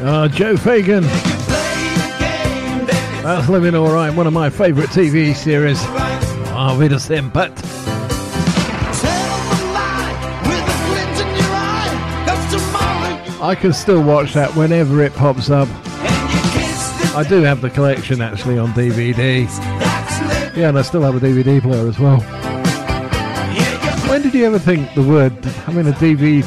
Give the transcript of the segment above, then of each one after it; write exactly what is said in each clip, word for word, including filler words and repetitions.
Oh, Joe Fagan. That's Living Alright, one of my favourite T V series. Auf Wiedersehen, but I can still watch that whenever it pops up. I do have the collection actually on D V D. Yeah, and I still have a D V D player as well. When did you ever think the word having a D V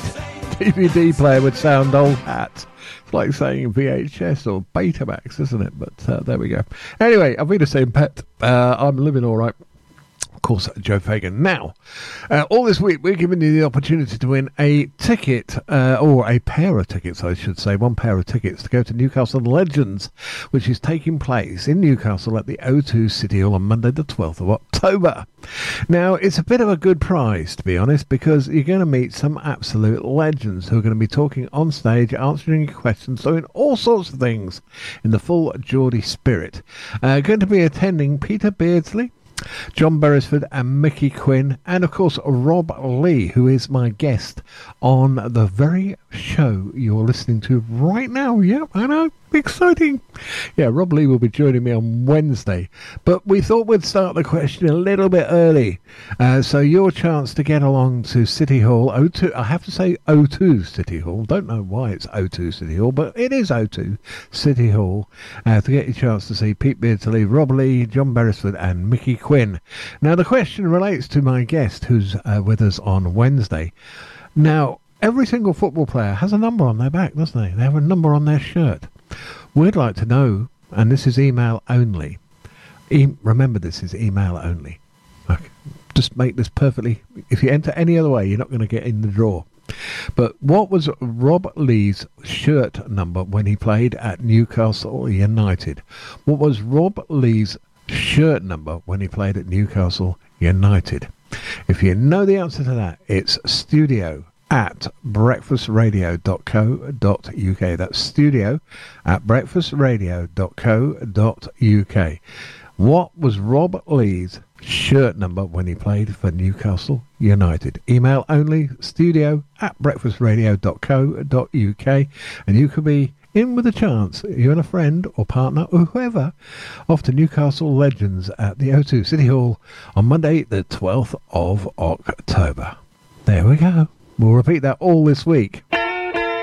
D player would sound old hat? It's like saying V H S or Betamax, isn't it? But uh, there we go. Anyway, I've been the same pet. Uh, I'm living all right. Of course, Joe Fagan. Now, uh, all this week, we're giving you the opportunity to win a ticket, uh, or a pair of tickets, I should say, one pair of tickets to go to Newcastle Legends, which is taking place in Newcastle at the O two City Hall on Monday, the twelfth of October. Now, it's a bit of a good prize, to be honest, because you're going to meet some absolute legends who are going to be talking on stage, answering your questions, doing all sorts of things in the full Geordie spirit. Uh, going to be attending Peter Beardsley, John Beresford and Mickey Quinn, and of course Rob Lee, who is my guest on the very show you're listening to right now. Yeah, I know, exciting. Yeah, Rob Lee will be joining me on Wednesday, but we thought we'd start the question a little bit early, uh, so your chance to get along to City Hall O two, I have to say O two City Hall, don't know why it's O two City Hall, but it is O two City Hall, uh, to get your chance to see Pete Beardsley, Rob Lee, John Beresford and Mickey Quinn. Now the question relates to my guest who's uh, with us on Wednesday. Now, every single football player has a number on their back, doesn't they? They have a number on their shirt. We'd like to know, and this is email only. E- remember, this is email only. Okay. Just make this perfectly. If you enter any other way, you're not going to get in the draw. But what was Rob Lee's shirt number when he played at Newcastle United? What was Rob Lee's shirt number when he played at Newcastle United? If you know the answer to that, it's studio at breakfast radio dot co dot uk. That's studio at breakfast radio dot co dot uk. What was Rob Lee's shirt number when he played for Newcastle United? Email only, studio at breakfast radio dot co dot uk, and you could be in with a chance, you and a friend or partner or whoever, off to Newcastle Legends at the O two City Hall on Monday the twelfth of October. There we go. We'll repeat that all this week.